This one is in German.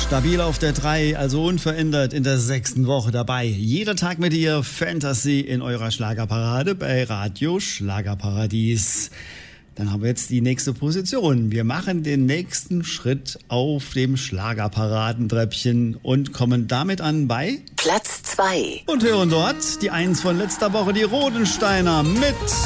Stabil auf der 3, also unverändert in der 6. Woche dabei. Jeder Tag mit ihr Fantasy in eurer Schlagerparade bei Radio Schlagerparadies. Dann haben wir jetzt die nächste Position. Wir machen den nächsten Schritt auf dem Schlagerparadentreppchen und kommen damit an bei Platz 2. und hören dort die 1 von letzter Woche, die Rodensteiner mit